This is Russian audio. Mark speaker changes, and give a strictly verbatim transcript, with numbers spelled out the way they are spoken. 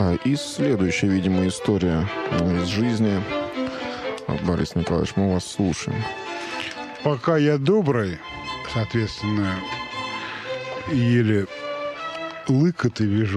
Speaker 1: И следующая, видимо, история из жизни. Борис Николаевич, мы вас слушаем.
Speaker 2: Пока я добрый, соответственно, еле лыкоты вижу.